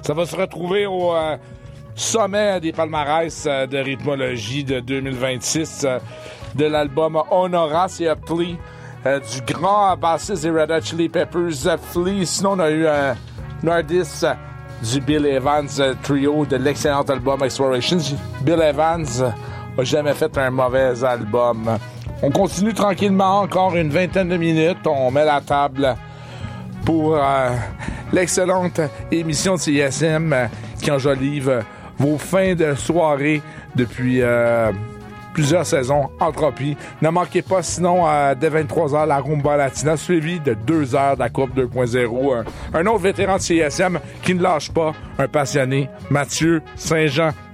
Ça va se retrouver au sommet des palmarès de rythmologie de 2026 de l'album Honorace et Flea du grand bassiste des Red Hot Chili Peppers, Flea. Sinon, on a eu Nardis du Bill Evans Trio de l'excellent album Explorations. Bill Evans a jamais fait un mauvais album. On continue tranquillement, encore une vingtaine de minutes. On met la table pour l'excellente émission de CISM qui enjolive vos fins de soirée depuis plusieurs saisons. Entropie. Ne manquez pas, sinon, dès 23h, la Rumba Latina, suivi de 2 heures de la Coupe 2.0. Un autre vétéran de CISM qui ne lâche pas, un passionné, Mathieu Saint-Jean.